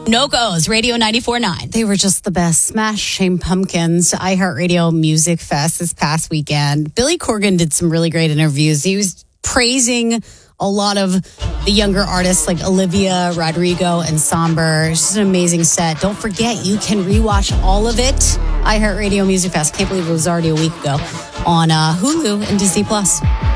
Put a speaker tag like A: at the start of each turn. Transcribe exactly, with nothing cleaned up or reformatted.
A: No-Go's, Radio ninety-four point nine.
B: They were just the best. Smashing Pumpkins, iHeartRadio Music Fest this past weekend. Billy Corgan did some really great interviews. He was praising a lot of the younger artists like Olivia Rodrigo and Somber. It's just an amazing set. Don't forget, you can rewatch all of it. iHeartRadio Music Fest. Can't believe it was already a week ago on uh, Hulu and Disney Plus.